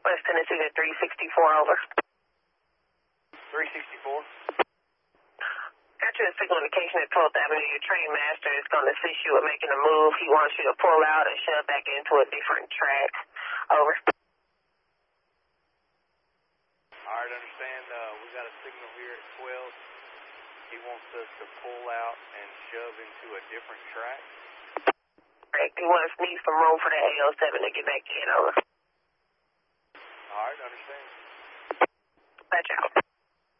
West Tennessee to 364 over. 364. Got you a signal indication at 12th Avenue. Your train master is going to assist you with making a move. He wants you to pull out and shove back into a different track. Over. All right, understand. We got a signal here at 12. He wants us to pull out and shove into a different track. Correct. He wants need some room for the AL7 to get back in. Over. All right, understand. Patch out.